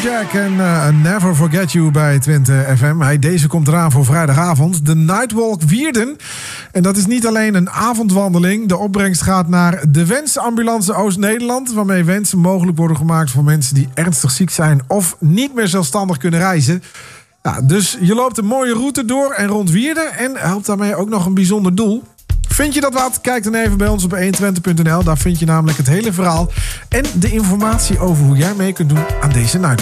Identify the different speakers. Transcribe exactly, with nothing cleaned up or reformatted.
Speaker 1: Afrojack en uh, Never Forget You bij Twente F M. Hey, deze komt eraan voor vrijdagavond. De Nightwalk Wierden. En dat is niet alleen een avondwandeling. De opbrengst gaat naar de Wensambulance Oost-Nederland, waarmee wensen mogelijk worden gemaakt voor mensen die ernstig ziek zijn of niet meer zelfstandig kunnen reizen. Ja, dus je loopt een mooie route door en rond Wierden en helpt daarmee ook nog een bijzonder doel. Vind je dat wat? Kijk dan even bij ons op honderdtwintig punt n l. Daar vind je namelijk het hele verhaal en de informatie over hoe jij mee kunt doen aan deze Nightwalk.